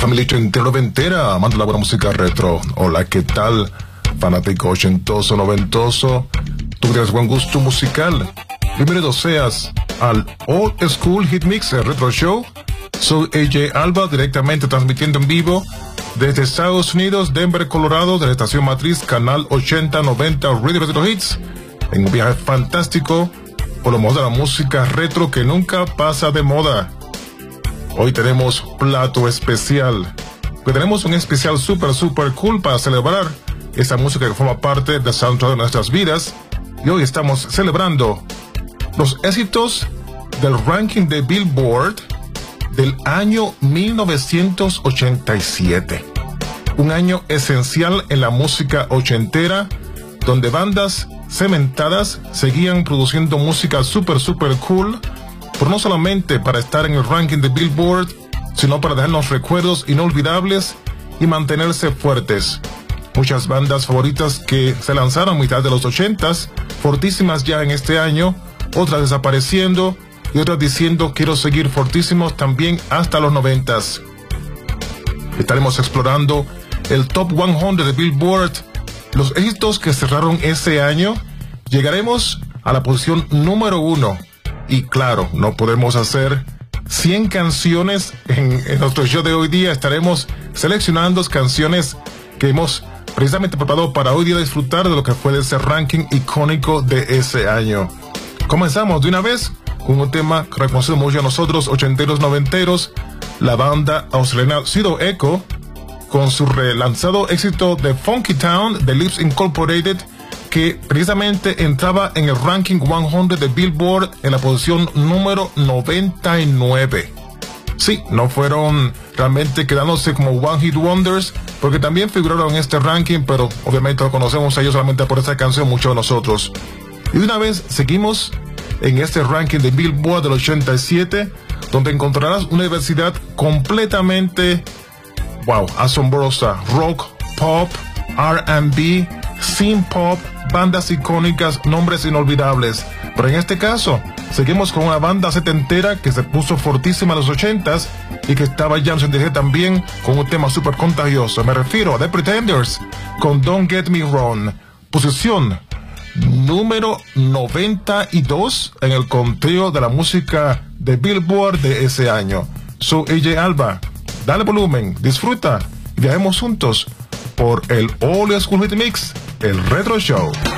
familia ochentera, amante de la buena música retro. Hola, ¿qué tal? Fanático ochentoso, noventoso. Tú tienes buen gusto musical. Bienvenido seas al Old School Hit Mix Retro Show. Soy AJ Alba, directamente transmitiendo en vivo desde Estados Unidos, Denver, Colorado, de la estación matriz Canal 8090 Radio Retro Hits, en un viaje fantástico por lo mejor de la música retro que nunca pasa de moda. Hoy tenemos plato especial. Hoy tenemos un especial super cool para celebrar esa música que forma parte del soundtrack de nuestras vidas. Y hoy estamos celebrando los éxitos del ranking de Billboard del año 1987. Un año esencial en la música ochentera, donde bandas cementadas seguían produciendo música super cool, pero no solamente para estar en el ranking de Billboard, sino para dejarnos recuerdos inolvidables y mantenerse fuertes. Muchas bandas favoritas que se lanzaron a mitad de los 80s, fortísimas ya en este año, otras desapareciendo y otras diciendo quiero seguir fortísimos también hasta los 90s. Estaremos explorando el Top 100 de Billboard, los éxitos que cerraron ese año. Llegaremos a la posición número 1. Y claro, no podemos hacer 100 canciones en nuestro show de hoy día. Estaremos seleccionando canciones que hemos precisamente preparado para hoy día disfrutar de lo que fue ese ranking icónico de ese año. Comenzamos de una vez con un tema que reconocemos mucho a nosotros, ochenteros, noventeros, la banda australiana Pseudo Echo, con su relanzado éxito de Funky Town de Lips Incorporated, que precisamente entraba en el ranking 100 de Billboard en la posición número 99. Sí, no fueron realmente quedándose como One Hit Wonders, porque también figuraron en este ranking, pero obviamente lo conocemos a ellos solamente por esta canción, muchos de nosotros. Y de una vez seguimos en este ranking de Billboard del 87, donde encontrarás una diversidad completamente, asombrosa. Rock, pop, R&B, synth pop, bandas icónicas, nombres inolvidables. Pero en este caso, seguimos con una banda setentera que se puso fortísima en los 80s y que estaba ya en su indigencia también con un tema súper contagioso. Me refiero a The Pretenders con Don't Get Me Wrong. Posición número 92 en el conteo de la música de Billboard de ese año. Soy AJ Alba. Dale volumen, disfruta y viajemos juntos por el Old School Hit Mix, el Retro Show.